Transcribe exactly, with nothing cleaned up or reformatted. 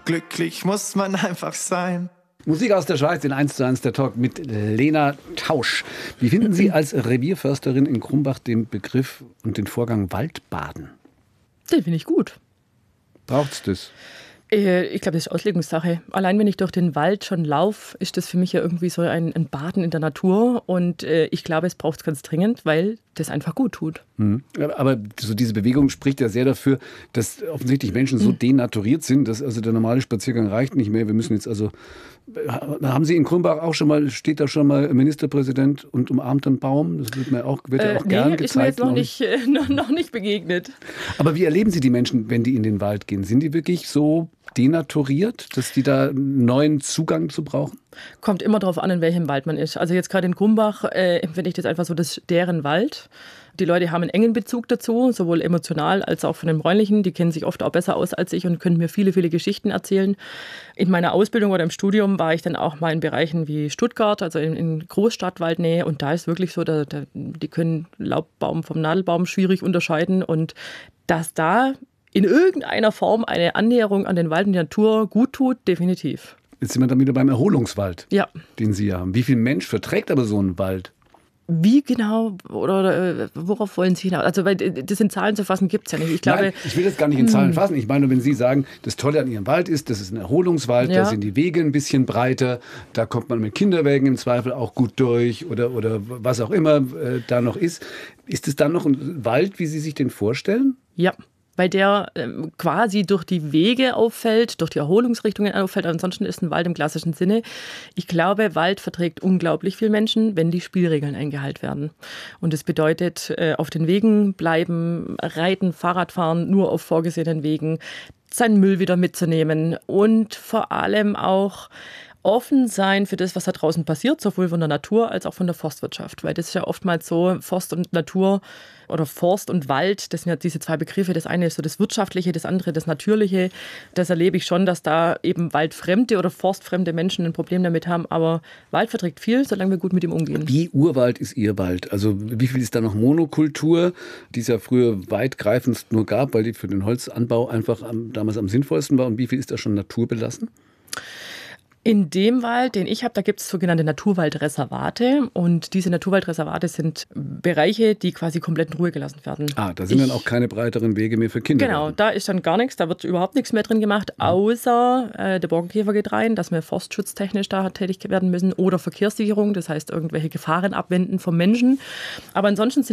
Glücklich muss man einfach sein. Musik aus der Schweiz in eins zu eins der Talk mit Lena Tausch. Wie finden Sie als Revierförsterin in Krumbach den Begriff und den Vorgang Waldbaden? Den finde ich gut. Braucht's das? Ich glaube, das ist Auslegungssache. Allein wenn ich durch den Wald schon laufe, ist das für mich ja irgendwie so ein, ein Baden in der Natur. Und äh, ich glaube, es braucht es ganz dringend, weil das einfach gut tut. Mhm. Aber so diese Bewegung spricht ja sehr dafür, dass offensichtlich Menschen so mhm. denaturiert sind, dass also der normale Spaziergang reicht nicht mehr. Wir müssen jetzt also... Haben Sie in Krumbach auch schon mal, steht da schon mal Ministerpräsident und umarmt einen Baum? Das wird mir auch, wird ja auch äh, gern nee, gezeigt. Ist mir jetzt noch nicht, äh, noch, noch nicht begegnet. Aber wie erleben Sie die Menschen, wenn die in den Wald gehen? Sind die wirklich so denaturiert, dass die da einen neuen Zugang zu brauchen? Kommt immer darauf an, in welchem Wald man ist. Also jetzt gerade in Krumbach äh, empfinde ich das einfach so, das ist deren Wald. Die Leute haben einen engen Bezug dazu, sowohl emotional als auch von dem räumlichen. Die kennen sich oft auch besser aus als ich und können mir viele, viele Geschichten erzählen. In meiner Ausbildung oder im Studium war ich dann auch mal in Bereichen wie Stuttgart, also in, in Großstadtwaldnähe. Und da ist wirklich so, da, da, die können Laubbaum vom Nadelbaum schwierig unterscheiden. Und dass da in irgendeiner Form eine Annäherung an den Wald und die Natur gut tut, definitiv. Jetzt sind wir dann wieder beim Erholungswald, ja. den Sie haben. Wie viel Mensch verträgt aber so einen Wald? Wie genau oder, oder worauf wollen Sie hinaus? Also, weil das in Zahlen zu fassen gibt es ja nicht. Ich glaube, Nein, ich will das gar nicht in Zahlen fassen. Ich meine, wenn Sie sagen, das Tolle an Ihrem Wald ist, das ist ein Erholungswald, ja. Da sind die Wege ein bisschen breiter, da kommt man mit Kinderwägen im Zweifel auch gut durch oder, oder was auch immer äh, da noch ist. Ist es dann noch ein Wald, wie Sie sich den vorstellen? Ja. Weil der ähm, quasi durch die Wege auffällt, durch die Erholungsrichtungen auffällt. Ansonsten ist ein Wald im klassischen Sinne. Ich glaube, Wald verträgt unglaublich viel Menschen, wenn die Spielregeln eingehalten werden. Und das bedeutet, äh, auf den Wegen bleiben, reiten, Fahrradfahren, nur auf vorgesehenen Wegen, seinen Müll wieder mitzunehmen und vor allem auch offen sein für das, was da draußen passiert, sowohl von der Natur als auch von der Forstwirtschaft. Weil das ist ja oftmals so, Forst und Natur oder Forst und Wald, das sind ja diese zwei Begriffe. Das eine ist so das Wirtschaftliche, das andere das Natürliche. Das erlebe ich schon, dass da eben waldfremde oder forstfremde Menschen ein Problem damit haben. Aber Wald verträgt viel, solange wir gut mit ihm umgehen. Wie Urwald ist Ihr Wald? Also wie viel ist da noch Monokultur, die es ja früher weitgreifend nur gab, weil die für den Holzanbau einfach am, damals am sinnvollsten war? Und wie viel ist da schon naturbelassen? In dem Wald, den ich habe, da gibt es sogenannte Naturwaldreservate. Und diese Naturwaldreservate sind Bereiche, die quasi komplett in Ruhe gelassen werden. Ah, da sind ich, dann auch keine breiteren Wege mehr für Kinder. Genau, da ist dann gar nichts, da wird überhaupt nichts mehr drin gemacht, außer äh, der Borkenkäfer geht rein, dass wir forstschutztechnisch da tätig werden müssen oder Verkehrssicherung, das heißt irgendwelche Gefahren abwenden vom Menschen. Aber ansonsten sind